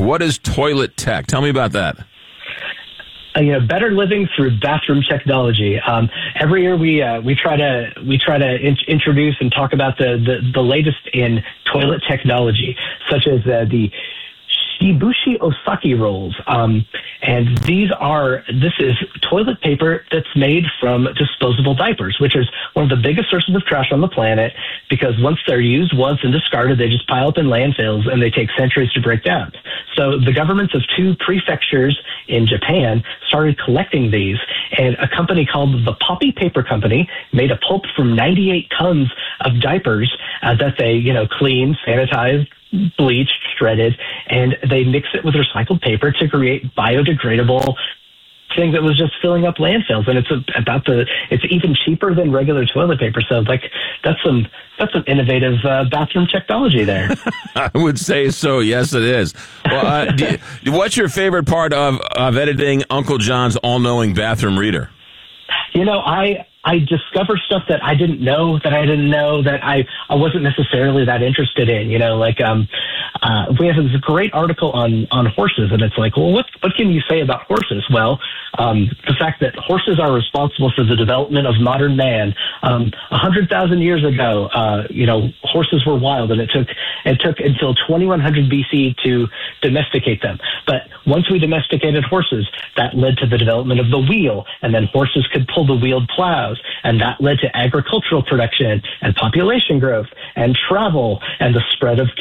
What is toilet tech? Tell me about that. Better living through bathroom technology. Every year we try to introduce and talk about the latest in toilet technology, such as the Shibushi Osaki rolls. And this is toilet paper that's made from disposable diapers, which is one of the biggest sources of trash on the planet, because once they're used once and discarded, they just pile up in landfills and they take centuries to break down. So the governments of 2 prefectures in Japan started collecting these, and a company called the Poppy Paper Company made a pulp from 98 tons of diapers that they, cleaned, sanitized, bleached, shredded, and they mix it with recycled paper to create biodegradable thing that was just filling up landfills. And it's even cheaper than regular toilet paper. So that's some innovative bathroom technology there. I would say so. Yes, it is. Well, what's your favorite part of editing Uncle John's all-knowing bathroom reader? I discover stuff that I didn't know that I wasn't necessarily that interested in. We have this great article on horses, and it's like, well, what can you say about horses? Well, the fact that horses are responsible for the development of modern man. 100,000 years ago, horses were wild, and it took until 2100 BC to domesticate them. But once we domesticated horses, that led to the development of the wheel, and then horses could pull the wheeled plows, and that led to agricultural production and population growth and travel and the spread of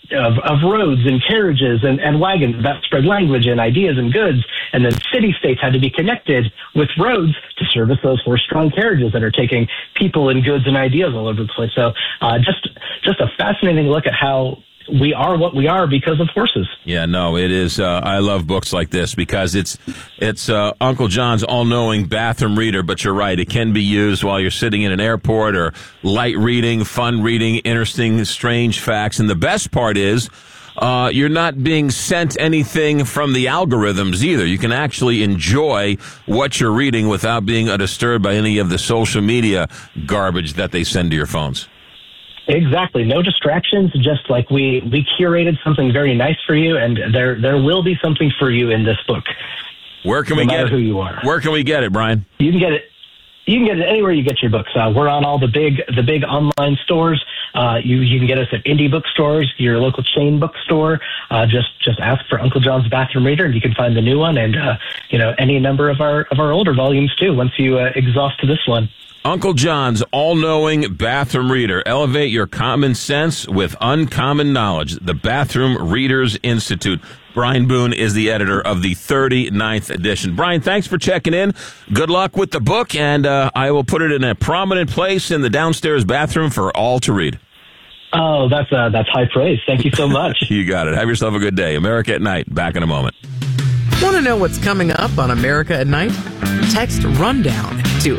roads and carriages and wagons. That spread language and ideas and goods, and then city-states had to be connected with roads to service those horse-drawn carriages that are taking people and goods and ideas all over the place. So just a fascinating look at how we are what we are because of horses. Yeah, no, it is. I love books like this because it's Uncle John's all-knowing bathroom reader, but you're right. It can be used while you're sitting in an airport or light reading, fun reading, interesting, strange facts. And the best part is you're not being sent anything from the algorithms either. You can actually enjoy what you're reading without being disturbed by any of the social media garbage that they send to your phones. Exactly. No distractions. Just like we curated something very nice for you, and there will be something for you in this book. Where can we get it? Who you are. Where can we get it, Brian? You can get it anywhere you get your books. We're on all the big online stores. You can get us at indie bookstores, your local chain bookstore. Just ask for Uncle John's Bathroom Reader, and you can find the new one, and any number of our older volumes too. Once you exhaust this one. Uncle John's all-knowing bathroom reader. Elevate your common sense with uncommon knowledge. The Bathroom Readers Institute. Brian Boone is the editor of the 39th edition. Brian, thanks for checking in. Good luck with the book, and I will put it in a prominent place in the downstairs bathroom for all to read. Oh, that's high praise. Thank you so much. You got it. Have yourself a good day. America at Night. Back in a moment. Want to know what's coming up on America at Night? Text RUNDOWN to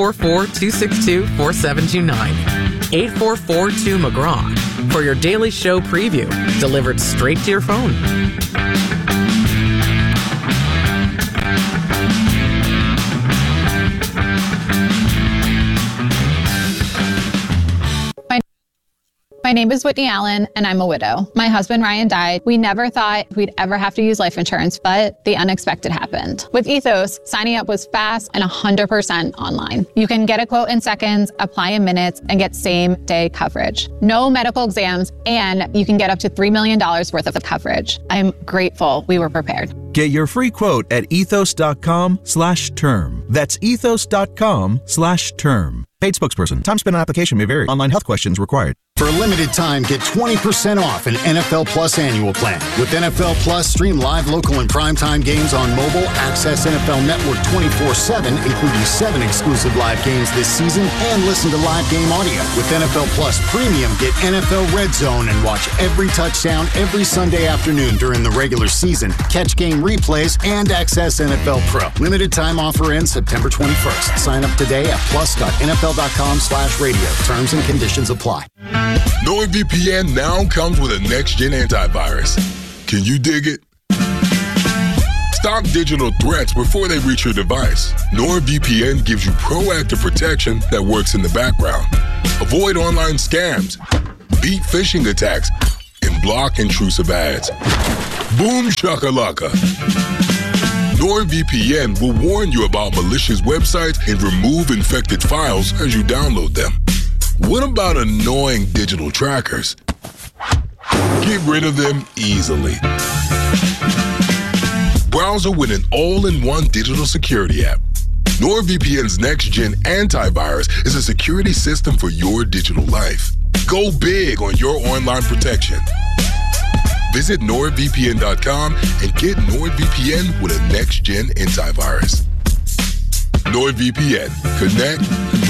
844-262-4729. 844-2McGraw for your daily show preview, delivered straight to your phone. My name is Whitney Allen, and I'm a widow. My husband, Ryan, died. We never thought we'd ever have to use life insurance, but the unexpected happened. With Ethos, signing up was fast and 100% online. You can get a quote in seconds, apply in minutes, and get same-day coverage. No medical exams, and you can get up to $3 million worth of coverage. I'm grateful we were prepared. Get your free quote at ethos.com/term. That's ethos.com/term. Paid spokesperson. Time spent on application may vary. Online health questions required. For a limited time, get 20% off an NFL Plus annual plan. With NFL Plus, stream live, local, and primetime games on mobile. Access NFL Network 24/7, including 7 exclusive live games this season, and listen to live game audio. With NFL Plus Premium, get NFL Red Zone and watch every touchdown every Sunday afternoon during the regular season. Catch game replays and access NFL Pro. Limited time offer ends September 21st. Sign up today at plus.nfl.com/radio. Terms and conditions apply. NordVPN now comes with a next-gen antivirus. Can you dig it? Stop digital threats before they reach your device. NordVPN gives you proactive protection that works in the background. Avoid online scams, beat phishing attacks, and block intrusive ads. Boom shakalaka. NordVPN will warn you about malicious websites and remove infected files as you download them. What about annoying digital trackers? Get rid of them easily. Browser with an all-in-one digital security app. NordVPN's next-gen antivirus is a security system for your digital life. Go big on your online protection. Visit NordVPN.com and get NordVPN with a next-gen antivirus. NordVPN. Connect.